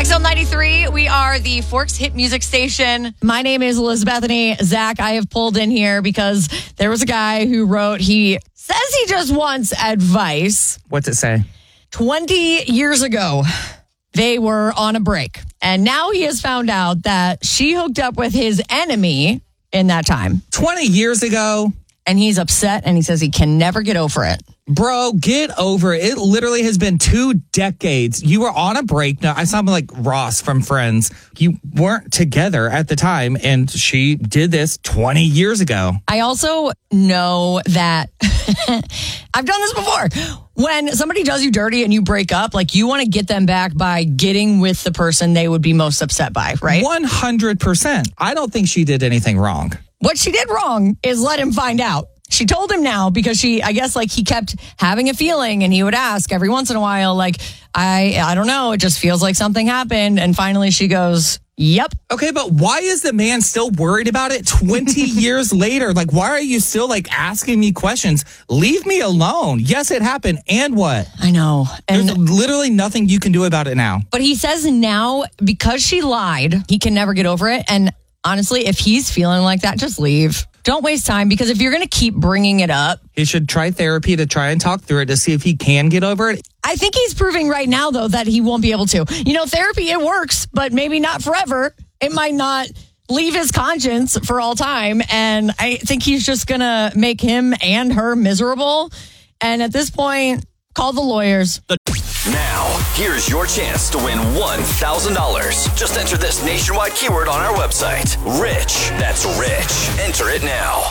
XL 93, we are the Forks Hit Music Station. My name is Elizabethany. Zach, I have pulled in here because there was a guy who wrote, he says he just wants advice. What's it say? 20 years ago, they were on a break. And now he has found out that she hooked up with his enemy in that time. 20 years ago? And he's upset and he says he can never get over it. Bro, get over it. It literally has been 2 decades. You were on a break. Now, I sound like Ross from Friends. You weren't together at the time, and she did this 20 years ago. I also know that I've done this before. When somebody does you dirty and you break up, like you want to get them back by getting with the person they would be most upset by, right? 100%. I don't think she did anything wrong. What she did wrong is let him find out. She told him now because I guess like he kept having a feeling and he would ask every once in a while, like, I don't know, it just feels like something happened. And finally she goes, yep. Okay, but why is the man still worried about it 20 years later? Like, why are you still like asking me questions? Leave me alone. Yes, it happened. And what? I know. And there's literally nothing you can do about it now. But he says now, because she lied, he can never get over it. And honestly, if he's feeling like that, just leave. Don't waste time, because if you're going to keep bringing it up, he should try therapy to try and talk through it to see if he can get over it. I think he's proving right now, though, that he won't be able to. You know, therapy, it works, but maybe not forever. It might not leave his conscience for all time. And I think he's just going to make him and her miserable. And at this point, call the lawyers. Now, here's your chance to win $1,000. Just enter this nationwide keyword on our website. Rich. That's Rich. Enter it now.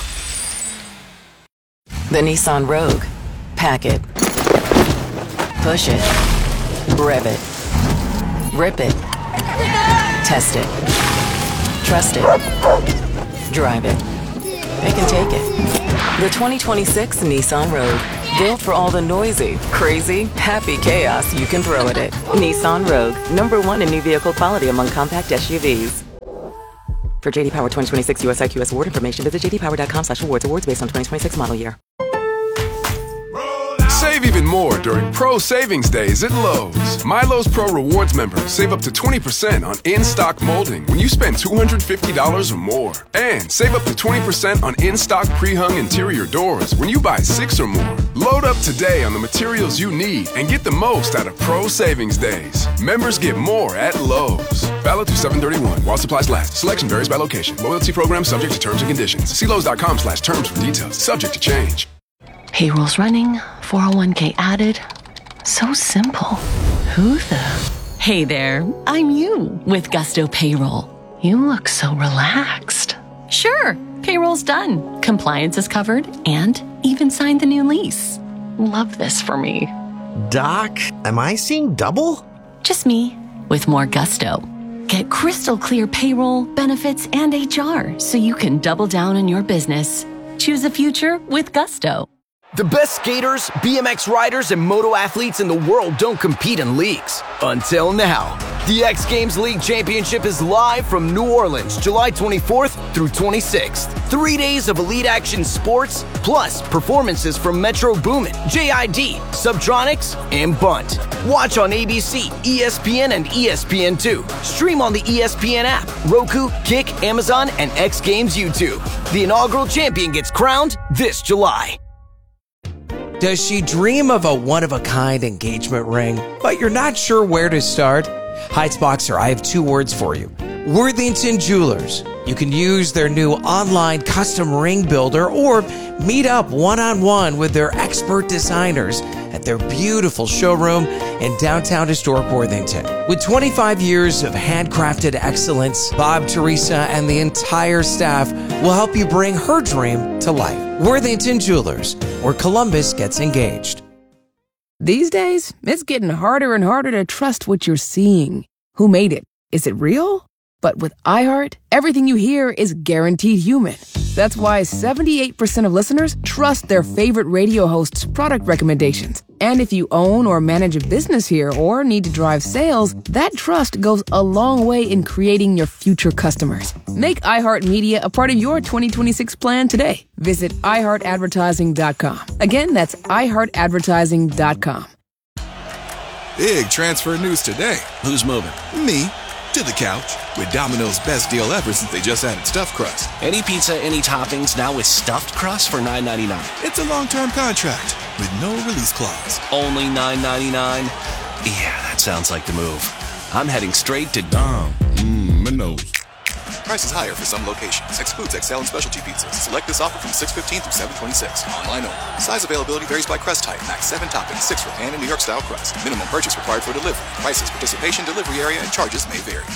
The Nissan Rogue. Pack it. Push it. Rev it. Rip it. Test it. Trust it. Drive it. They can take it. The 2026 Nissan Rogue. Built for all the noisy, crazy, happy chaos you can throw at it. Nissan Rogue, #1 in new vehicle quality among compact SUVs. For JD Power 2026 US IQS award information, visit jdpower.com/awards. Awards based on 2026 model year. Save even more during Pro Savings Days at Lowe's. My Lowe's Pro Rewards members save up to 20% on in-stock molding when you spend $250 or more. And save up to 20% on in-stock pre-hung interior doors when you buy 6 or more. Load up today on the materials you need and get the most out of Pro Savings Days. Members get more at Lowe's. Valid through 7/31 while supplies last. Selection varies by location. Loyalty program subject to terms and conditions. See Lowe's.com/terms for details. Subject to change. Payroll's running, 401k added. So simple. Who the? Hey there, I'm you with Gusto Payroll. You look so relaxed. Sure, payroll's done. Compliance is covered and even signed the new lease. Love this for me. Doc, am I seeing double? Just me with more gusto. Get crystal clear payroll, benefits, and HR so you can double down on your business. Choose a future with Gusto. The best skaters, BMX riders, and moto athletes in the world don't compete in leagues. Until now. The X Games League Championship is live from New Orleans, July 24th through 26th. 3 days of elite action sports, plus performances from Metro Boomin, JID, Subtronics, and Bunt. Watch on ABC, ESPN, and ESPN2. Stream on the ESPN app, Roku, Kick, Amazon, and X Games YouTube. The inaugural champion gets crowned this July. Does she dream of a one-of-a-kind engagement ring, but you're not sure where to start? Heights Boxer, I have 2 words for you. Worthington Jewelers. You can use their new online custom ring builder or meet up one-on-one with their expert designers at their beautiful showroom in downtown historic Worthington. With 25 years of handcrafted excellence, Bob, Teresa, and the entire staff will help you bring her dream to life. Worthington Jewelers, where Columbus gets engaged. These days, it's getting harder and harder to trust what you're seeing. Who made it? Is it real? But with iHeart, everything you hear is guaranteed human. That's why 78% of listeners trust their favorite radio host's product recommendations. And if you own or manage a business here or need to drive sales, that trust goes a long way in creating your future customers. Make iHeartMedia a part of your 2026 plan today. Visit iHeartAdvertising.com. Again, that's iHeartAdvertising.com. Big transfer news today. Who's moving? Me. To the couch. With Domino's best deal ever since they just added stuffed crust. Any pizza, any toppings, now with stuffed crust for $9.99. It's a long-term contract with no release clause. Only $9.99? Yeah, that sounds like the move. I'm heading straight to Domino's. Prices higher for some locations. Excludes XL and specialty pizzas. Select this offer from 6/15 through 7/26. Online only. Size availability varies by crust type. Max 7 toppings, 6 for pan and New York style crust. Minimum purchase required for delivery. Prices, participation, delivery area, and charges may vary.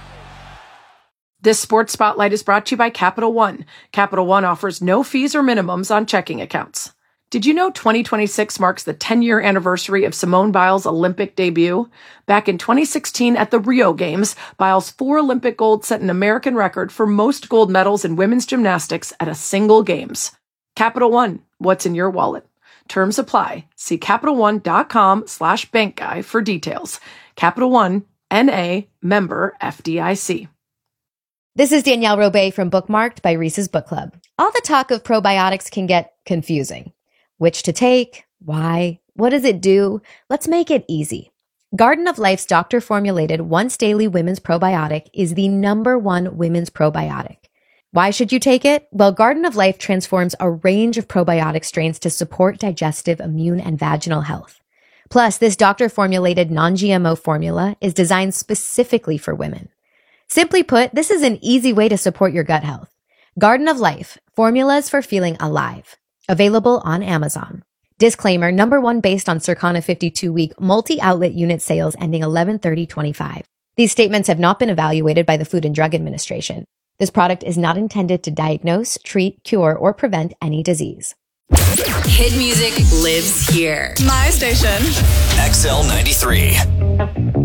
This Sports Spotlight is brought to you by Capital One. Capital One offers no fees or minimums on checking accounts. Did you know 2026 marks the 10-year anniversary of Simone Biles' Olympic debut? Back in 2016 at the Rio Games, Biles' 4 Olympic golds set an American record for most gold medals in women's gymnastics at a single Games. Capital One, what's in your wallet? Terms apply. See CapitalOne.com/bankguy for details. Capital One, N.A., member FDIC. This is Danielle Robay from Bookmarked by Reese's Book Club. All the talk of probiotics can get confusing. Which to take? Why? What does it do? Let's make it easy. Garden of Life's doctor-formulated once-daily women's probiotic is the #1 women's probiotic. Why should you take it? Well, Garden of Life transforms a range of probiotic strains to support digestive, immune, and vaginal health. Plus, this doctor-formulated non-GMO formula is designed specifically for women. Simply put, this is an easy way to support your gut health. Garden of Life, formulas for feeling alive. Available on Amazon. Disclaimer, #1 based on Circana 52-week multi-outlet unit sales ending 11/30/25. These statements have not been evaluated by the Food and Drug Administration. This product is not intended to diagnose, treat, cure, or prevent any disease. Hit music lives here. My station. XL93.